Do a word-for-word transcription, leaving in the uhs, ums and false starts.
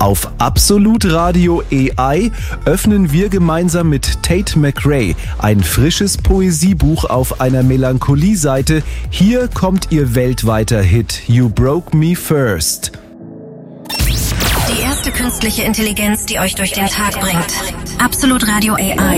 Auf Absolut Radio A I öffnen wir gemeinsam mit Tate McRae ein frisches Poesiebuch auf einer Melancholie-Seite. Hier kommt ihr weltweiter Hit You Broke Me First. Die erste künstliche Intelligenz, die euch durch den Tag bringt. Absolut Radio A I.